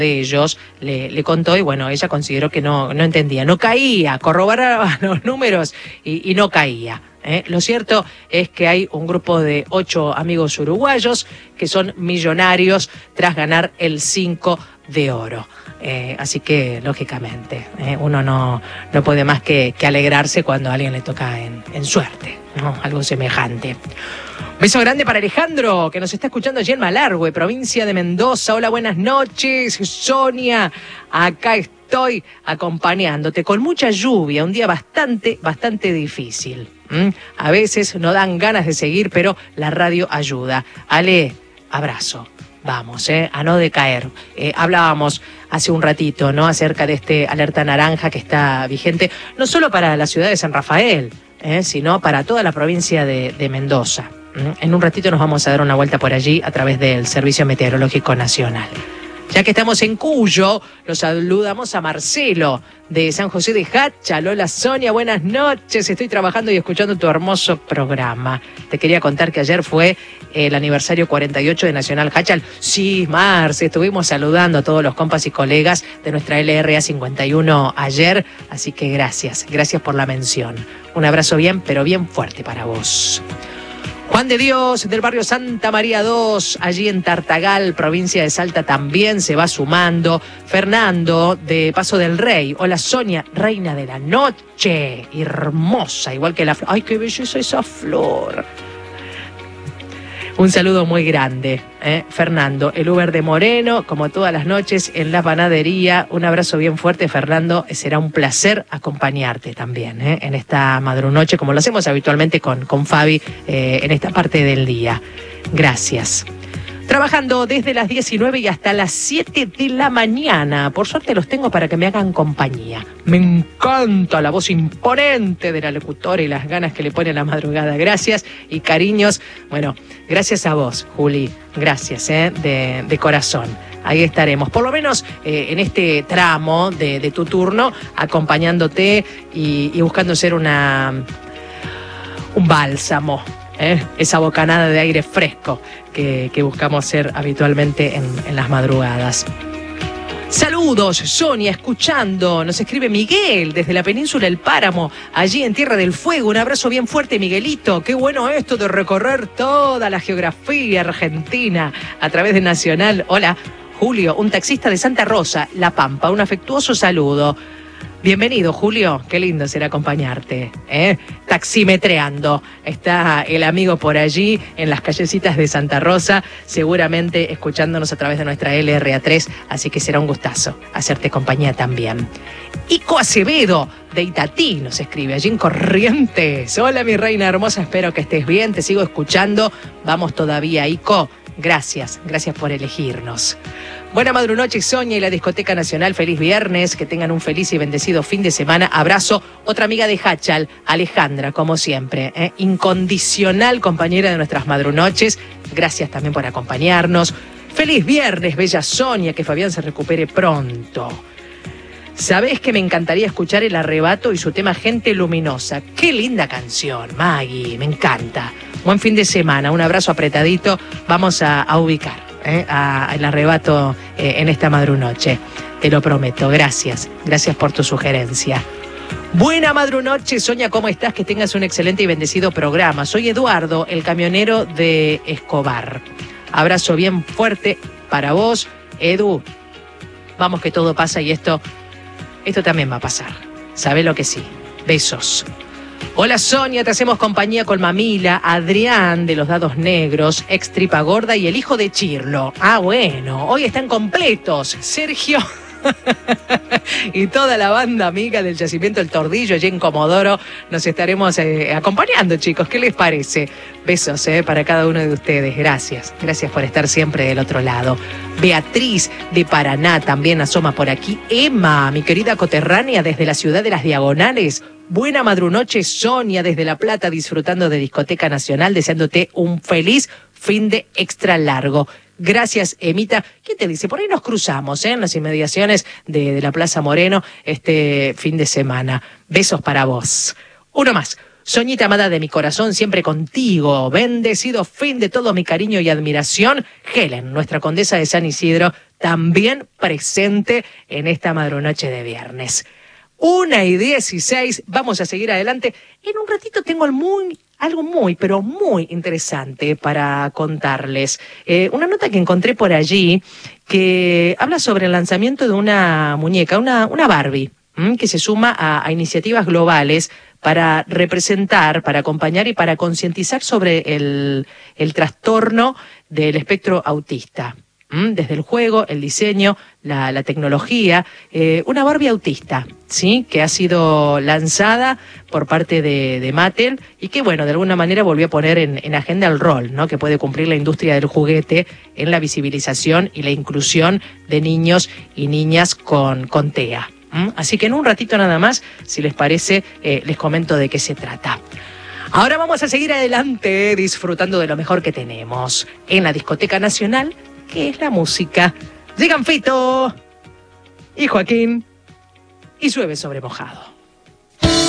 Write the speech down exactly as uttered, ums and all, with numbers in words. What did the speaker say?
de ellos le, le contó y bueno, ella consideró que no, no entendía, no caía, corroboraba los números y, y no caía. ¿eh? Lo cierto es que hay un grupo de ocho amigos uruguayos que son millonarios tras ganar el cinco de oro. Eh, así que, lógicamente, eh, uno no, no puede más que, que alegrarse cuando a alguien le toca en, en suerte, ¿no? Algo semejante. Beso grande para Alejandro, que nos está escuchando allí en Malargüe, provincia de Mendoza. Hola, buenas noches, Sonia. Acá estoy acompañándote con mucha lluvia, un día bastante, bastante difícil. ¿Mm? A veces no dan ganas de seguir, pero la radio ayuda. Ale, abrazo. Vamos, eh, a no decaer. Eh, hablábamos hace un ratito, ¿no? Acerca de este alerta naranja que está vigente, no solo para la ciudad de San Rafael, eh, sino para toda la provincia de, de Mendoza. ¿Mm? En un ratito nos vamos a dar una vuelta por allí a través del Servicio Meteorológico Nacional. Ya que estamos en Cuyo, los saludamos a Marcelo de San José de Háchal. Hola Sonia, buenas noches. Estoy trabajando y escuchando tu hermoso programa. Te quería contar que ayer fue el aniversario cuarenta y ocho de Nacional Háchal. Sí, Marce, estuvimos saludando a todos los compas y colegas de nuestra L R A cincuenta y uno ayer. Así que gracias, gracias por la mención. Un abrazo bien, pero bien fuerte para vos. Juan de Dios, del barrio Santa María dos, allí en Tartagal, provincia de Salta, también se va sumando. Fernando, de Paso del Rey. Hola, Sonia, reina de la noche. Hermosa, igual que la flor. ¡Ay, qué belleza esa flor! Un saludo muy grande, ¿eh? Fernando, el Uber de Moreno, como todas las noches en la panadería. Un abrazo bien fuerte, Fernando. Será un placer acompañarte también, ¿eh? En esta madrunoche, como lo hacemos habitualmente con, con Fabi eh, en esta parte del día. Gracias. Trabajando desde las diecinueve y hasta las siete de la mañana. Por suerte los tengo para que me hagan compañía. Me encanta la voz imponente de la locutora y las ganas que le pone a la madrugada. Gracias y cariños. Bueno, gracias a vos, Juli. Gracias, ¿eh? de, de corazón. Ahí estaremos, por lo menos eh, en este tramo de, de tu turno, acompañándote y, y buscando ser una un bálsamo. ¿Eh? Esa bocanada de aire fresco que, que buscamos ser habitualmente en, en las madrugadas. Saludos, Sonia, escuchando. Nos escribe Miguel desde la península del Páramo, allí en Tierra del Fuego. Un abrazo bien fuerte, Miguelito. Qué bueno esto de recorrer toda la geografía argentina a través de Nacional. Hola, Julio, un taxista de Santa Rosa, La Pampa. Un afectuoso saludo. Bienvenido, Julio. Qué lindo será acompañarte, ¿eh? Taximetreando. Está el amigo por allí, en las callecitas de Santa Rosa, seguramente escuchándonos a través de nuestra L R A tres, así que será un gustazo hacerte compañía también. Ico Acevedo, de Itatí, nos escribe, allí en Corrientes. Hola, mi reina hermosa, espero que estés bien, te sigo escuchando. Vamos todavía, Ico. Gracias, gracias por elegirnos. Buena madrunoche, Sonia y la Discoteca Nacional. Feliz viernes, que tengan un feliz y bendecido fin de semana. Abrazo, otra amiga de Háchal, Alejandra, como siempre, ¿eh? Incondicional compañera de nuestras madrunoches. Gracias también por acompañarnos. Feliz viernes, bella Sonia, que Fabián se recupere pronto. Sabés que me encantaría escuchar El Arrebato y su tema Gente Luminosa. Qué linda canción, Maggie, me encanta. Buen fin de semana, un abrazo apretadito. Vamos a, a ubicar ¿eh? a, a El Arrebato eh, en esta madrunoche. Te lo prometo, gracias. Gracias por tu sugerencia. Buena madrunoche, Sonia, ¿cómo estás? Que tengas un excelente y bendecido programa. Soy Eduardo, el camionero de Escobar. Abrazo bien fuerte para vos, Edu. Vamos que todo pasa y esto, esto también va a pasar. Sabés lo que sí. Besos. Hola Sonia, te hacemos compañía con Mamila, Adrián de los Dados Negros, ex Tripa Gorda y el hijo de Chirlo. Ah, bueno, hoy están completos. Sergio y toda la banda amiga del Yacimiento El Tordillo allí en Comodoro. Nos estaremos eh, acompañando, chicos. ¿Qué les parece? Besos eh, para cada uno de ustedes. Gracias. Gracias por estar siempre del otro lado. Beatriz de Paraná también asoma por aquí. Emma, mi querida coterránea desde la ciudad de Las Diagonales. Buena madrunoche, Sonia, desde La Plata, disfrutando de Discoteca Nacional, deseándote un feliz fin de extra largo. Gracias, Emita. ¿Quién te dice? Por ahí nos cruzamos, ¿eh? En las inmediaciones de, de la Plaza Moreno este fin de semana. Besos para vos. Uno más. Soñita amada de mi corazón, siempre contigo. Bendecido fin de todo mi cariño y admiración. Helen, nuestra condesa de San Isidro, también presente en esta madrunoche de viernes. Una y dieciséis, vamos a seguir adelante. En un ratito tengo el muy, algo muy, pero muy interesante para contarles. Eh, una nota que encontré por allí que habla sobre el lanzamiento de una muñeca, una, una Barbie, ¿m? que se suma a, a iniciativas globales para representar, para acompañar y para concientizar sobre el, el trastorno del espectro autista. Desde el juego, el diseño, la, la tecnología, eh, una Barbie autista, ¿sí? Que ha sido lanzada por parte de, de Mattel y que, bueno, de alguna manera volvió a poner en, en agenda el rol, ¿no? Que puede cumplir la industria del juguete en la visibilización y la inclusión de niños y niñas con, con T E A. ¿Mm? Así que en un ratito nada más, si les parece, eh, les comento de qué se trata. Ahora vamos a seguir adelante disfrutando de lo mejor que tenemos en la Discoteca Nacional, que es la música. Llegan Fito y Joaquín y Llueve sobre Mojado.